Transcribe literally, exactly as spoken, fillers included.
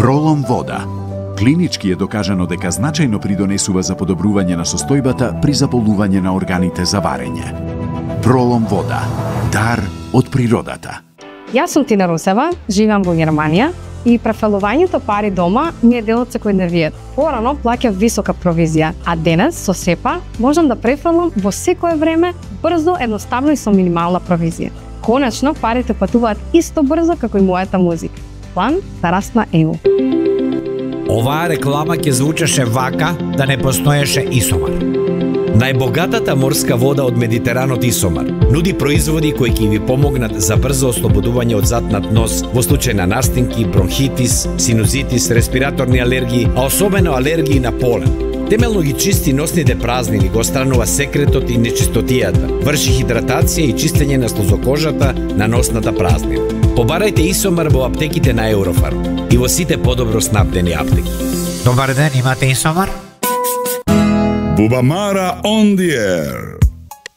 Пролом вода. Клинички е докажано дека значајно придонесува за подобрување на состојбата при заболување на органите за варење. Пролом вода. Дар од природата. Јас сум Тина Русева, живеам во Германија и префалувањето пари дома ми е дел од секојдневието. Порано плаќав висока провизија, а денес со СЕПА можам да префрлам во секое време, брзо, едноставно и со минимална провизија. Конечно, парите патуваат исто брзо како и мојата музика. План за раст на ЕУ. Оваа реклама ќе звучеше вака да не постоеше Исомар. Најбогатата морска вода од Медитеранот Исомар нуди производи кои ќе ви помогнат за брзо ослободување од затнат нос во случај на настинки, бронхитис, синузитис, респираторни алергии, а особено алергии на полен. Темелно ги чисти носните празнини, го странува секретот и нечистотијата, врши хидратација и чистење на слузокожата на носната празнина. Побарајте Исомар во аптеките на Еврофарм и во сите подобро снабдени аптеки. Добар ден, имате Исомар? Бубамара on the air.